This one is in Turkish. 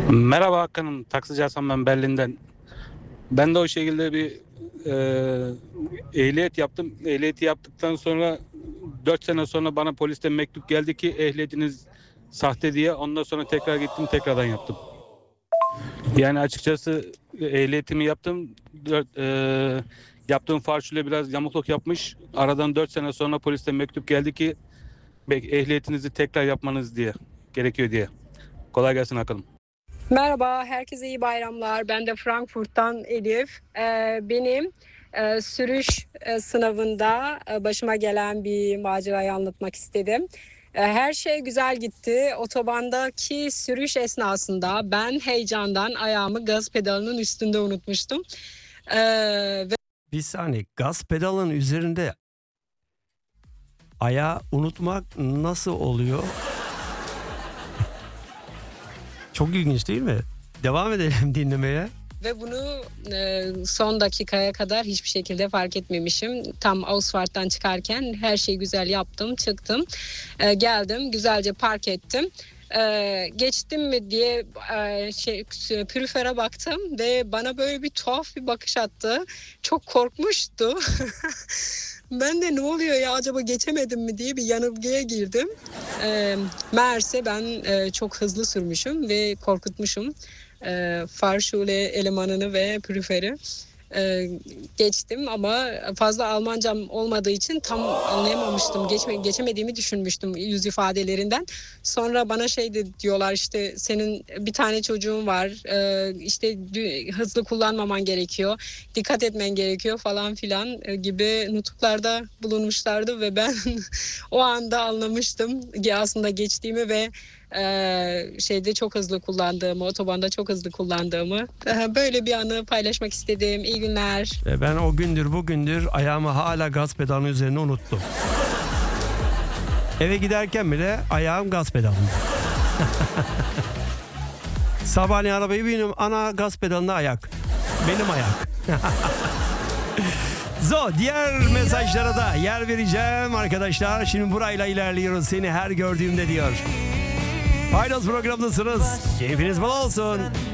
Merhaba Hakan'ım. Taksici Hasan ben Berlin'den. Ben de o şekilde bir ehliyet yaptım. Ehliyeti yaptıktan sonra 4 sene sonra bana polisten mektup geldi ki ehliyetiniz sahte diye. Ondan sonra tekrar gittim tekrardan yaptım. Yani açıkçası ehliyetimi yaptım. Yaptığım farşuyla biraz yamukluk yapmış. Aradan 4 sene sonra polisten mektup geldi ki ehliyetinizi tekrar yapmanız diye gerekiyor diye. Kolay gelsin Hakan'ım. Merhaba, herkese iyi bayramlar. Ben de Frankfurt'tan Elif. Benim sürüş sınavında başıma gelen bir macerayı anlatmak istedim. Her şey güzel gitti. Otobandaki sürüş esnasında ben heyecandan ayağımı gaz pedalının üstünde unutmuştum. Ve Bir saniye, gaz pedalın üzerinde ayağı unutmak nasıl oluyor? Çok ilginç değil mi? Devam edelim dinlemeye. bunu son dakikaya kadar hiçbir şekilde fark etmemişim. Tam Ausfahrt'tan çıkarken her şeyi güzel yaptım, çıktım. Geldim, güzelce park ettim. Geçtim mi diye pürüfere baktım ve bana böyle bir tuhaf bir bakış attı. Çok korkmuştu. Ben de ne oluyor ya, acaba geçemedim mi diye bir yanılgıya girdim. Meğerse ben çok hızlı sürmüşüm ve korkutmuşum. Fahrschule elemanını ve prüferi. Geçtim ama fazla Almancam olmadığı için tam anlayamamıştım. Geçemediğimi düşünmüştüm yüz ifadelerinden. Sonra bana diyorlar, işte senin bir tane çocuğun var. İşte hızlı kullanmaman gerekiyor. Dikkat etmen gerekiyor falan filan gibi nutuklarda bulunmuşlardı ve ben o anda anlamıştım ki aslında geçtiğimi ve çok hızlı kullandığımı, otobanda çok hızlı kullandığımı. Böyle bir anı paylaşmak istedim. İyi günler. Ve ben o gündür bugündür ayağımı hala gaz pedalının üzerine unuttum. Eve giderken bile ayağım gaz pedalında. Sabahleyin arabaya biniyorum, ana gaz pedalında ayak. Benim ayak. Diğer mesajlara da yer vereceğim arkadaşlar. Şimdi burayla ilerliyoruz. Seni her gördüğümde diyor. Paydos programındasınız. Keyfiniz bol olsun.